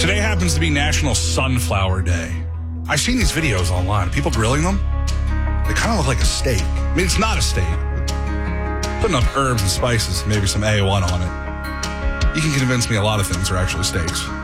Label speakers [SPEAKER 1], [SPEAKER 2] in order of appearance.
[SPEAKER 1] Today happens to be National Sunflower Day. I've seen these videos online. People grilling them. They kind of look like a steak. I mean, it's not a steak. Putting up herbs and spices, maybe some A1 on it. You can convince me a lot of things are actually steaks.